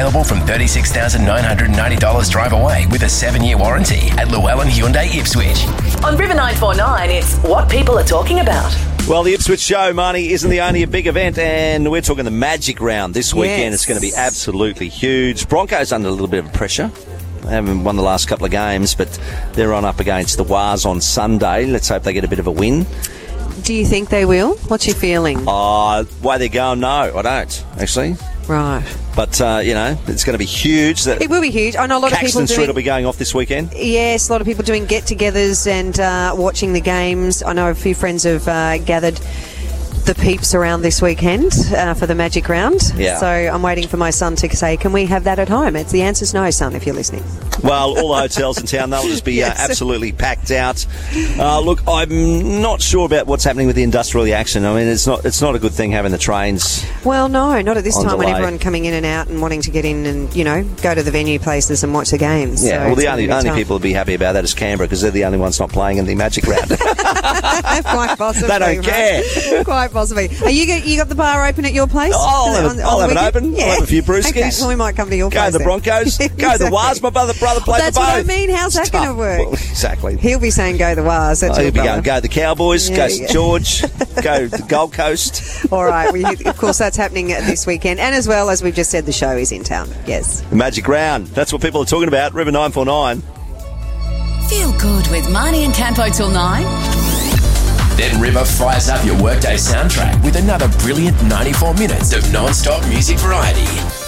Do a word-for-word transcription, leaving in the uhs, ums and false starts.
available from thirty-six thousand nine hundred ninety dollars drive away with a seven-year warranty at Llewellyn Hyundai Ipswich. On River nine forty-nine, it's what people are talking about. Well, the Ipswich Show, Marnie, isn't the only a big event, and we're talking the Magic Round this weekend. Yes. It's going to be absolutely huge. Broncos under a little bit of pressure. They haven't won the last couple of games, but they're on up against the Wars on Sunday. Let's hope they get a bit of a win. Do you think they will? What's your feeling? Uh, way they're going, no, I don't, actually. Right. But, uh, you know, it's going to be huge. That It will be huge. I know a lot Caxton of people Street doing... will be going off this weekend. Yes, a lot of people doing get-togethers and uh, watching the games. I know a few friends have uh, gathered the peeps around this weekend uh, for the Magic Round. Yeah. So I'm waiting for my son to say, can we have that at home? It's the answer's no, son, if you're listening. Well, all the hotels in town, they'll just be Yes. uh, absolutely packed out. Uh, look, I'm not sure about what's happening with the industrial reaction. I mean, it's not it's not a good thing having the trains. Well, no, not at this On time when delay. everyone coming in and out and wanting to get in and, you know, go to the venue places and watch the games. Yeah, So well, it's the gonna only, be only tough. people who'll be happy about that is Canberra because they're the only ones not playing in the Magic Round. Quite possibly. They don't mate. care. Quite possibly. Are you go- you got the bar open at your place? I'll have, On- it, on I'll the have it weekend? open. Yeah. I'll have a few brewskis. Okay, well, we might come to your Go place the then. Broncos. Go the Exactly. Wars. My brother, brother plays That's for what I both. mean. How's that It's going to tough. work? Well, exactly. He'll be saying go the Wars. That's Oh, he'll your be brother. going, go the Cowboys, Yeah, go yeah. St George, go the Gold Coast. All right. We, of course, that's happening this weekend. And as well, as we've just said, the show is in town. Yes. The Magic Round. That's what people are talking about. River nine four nine. Feel good with Marnie and Campo till nine. Then River fires up your workday soundtrack with another brilliant ninety-four minutes of non-stop music variety.